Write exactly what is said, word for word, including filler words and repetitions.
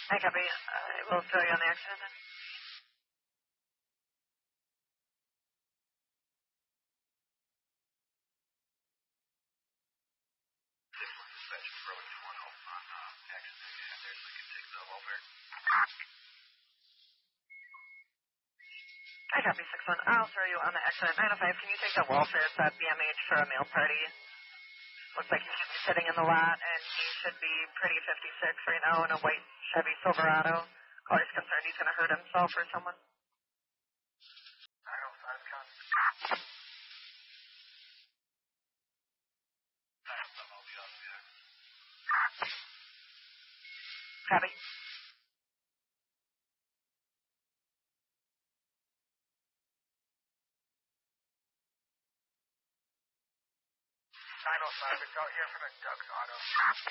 I copy. I will throw you on the accident then. I copy six one. I'll throw you on the accident. nine oh five, can you take that welfare at B M H for a meal party? Looks like he's sitting in the lot, and he should be pretty fifty-six right now in a white Chevy Silverado. Caller's concerned he's going to hurt himself or someone. nine oh five, count. Copy. nine oh five, it's out here for the Doug's Auto.